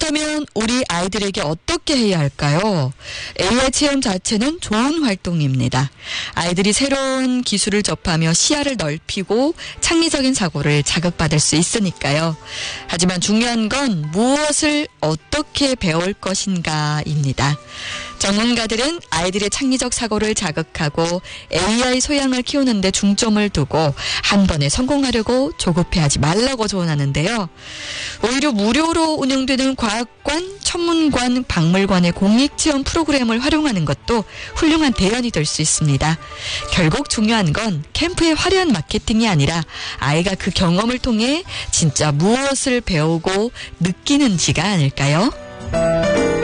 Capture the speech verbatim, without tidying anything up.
그렇다면 우리 아이들에게 어떻게 해야 할까요? 에이아이 체험 자체는 좋은 활동입니다. 아이들이 새로운 기술을 접하며 시야를 넓히고 창의적인 사고를 자극받을 수 있으니까요. 하지만 중요한 건 무엇을 어떻게 배울 것인가입니다. 전문가들은 아이들의 창의적 사고를 자극하고 에이아이 소양을 키우는 데 중점을 두고 한 번에 성공하려고 조급해하지 말라고 조언하는데요. 오히려 무료로 운영되는 과학관, 천문관, 박물관의 공익체험 프로그램을 활용하는 것도 훌륭한 대안이 될 수 있습니다. 결국 중요한 건 캠프의 화려한 마케팅이 아니라 아이가 그 경험을 통해 진짜 무엇을 배우고 느끼는지가 아닐까요?